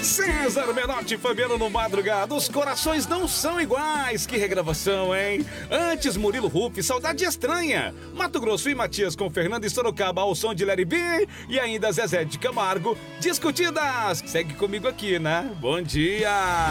César Menotti e Fabiano no Madrugada. Os corações não são iguais. Que regravação, hein? Antes, Murilo Huff, Saudade Estranha. Mato Grosso e Matias com Fernando e Sorocaba ao som de Larry B. E ainda Zezé de Camargo, Discutidas. Segue comigo aqui, né? Bom dia.